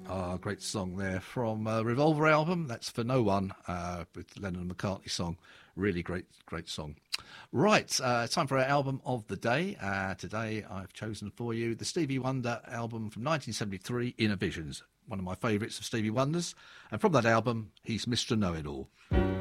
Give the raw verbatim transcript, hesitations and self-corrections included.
Ah, great song there from uh, Revolver album. That's For No One, uh, with Lennon and McCartney song. Really great, great song. Right, uh, time for our album of the day. Uh, today I've chosen for you the Stevie Wonder album from nineteen seventy-three, Inner Visions. One of my favourites of Stevie Wonder's. And from that album, he's Mister Know-It-All.